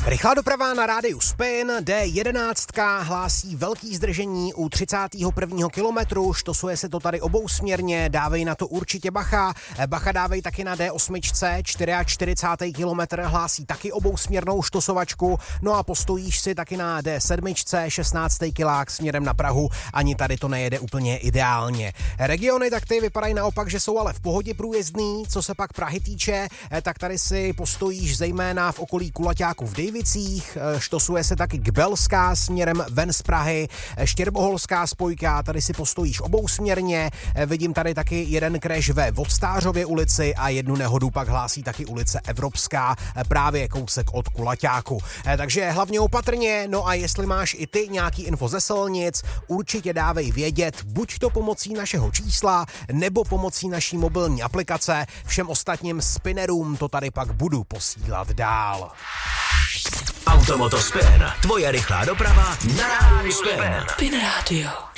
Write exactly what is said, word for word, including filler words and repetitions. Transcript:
Rychlá doprava na rádiu Spin, D jedenáct hlásí velký zdržení u třicátého prvního kilometru, štosuje se to tady obousměrně, dávej na to určitě bacha. Bacha dávej taky na D osm, čtyřicátý čtvrtý kilometr hlásí taky obousměrnou štosovačku, no a postojíš si taky na D sedm, šestnáctý kilák směrem na Prahu, ani tady to nejede úplně ideálně. Regiony tak ty vypadají naopak, že jsou ale v pohodě průjezdný, co se pak Prahy týče, tak tady si postojíš zejména v okolí Kulaťáku v Dejvicích, štosuje se taky Gbelská směrem ven z Prahy, Štěrboholská spojka, tady si postojíš obousměrně, vidím tady taky jeden crash ve Vodstářově ulici a jednu nehodu pak hlásí taky ulice Evropská, právě kousek od Kulaťáku. Takže hlavně opatrně, no a jestli máš i ty nějaký info ze silnic, určitě dávej vědět, buď to pomocí našeho čísla, nebo pomocí naší mobilní aplikace, všem ostatním spinnerům to tady pak budu posílat dál. Automoto Spin, tvoje rychlá doprava na rádiu Spin. Spin Radio.